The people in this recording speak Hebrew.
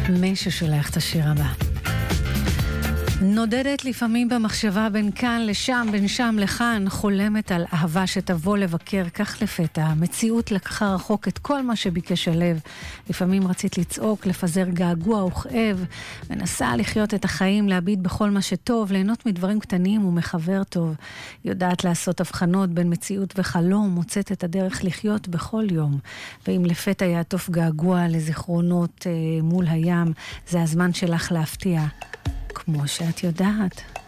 מי ששולח את השיר הבא. נודדת לפעמים במחשבה בין כאן לשם, בין שם לכאן, חולמת על אהבה שתבוא לבקר, כך לפתע. המציאות לקחה רחוק את כל מה שביקש הלב. לפעמים רצית לצעוק, לפזר געגוע וכאב, מנסה לחיות את החיים, להביט בכל מה שטוב, ליהנות מדברים קטנים ומחבר טוב. יודעת לעשות הבחנות בין מציאות וחלום, מוצאת את הדרך לחיות בכל יום. ואם לפתע יעטוף געגוע לזיכרונות מול הים, זה הזמן שלך להפתיע. כמו שאת יודעת.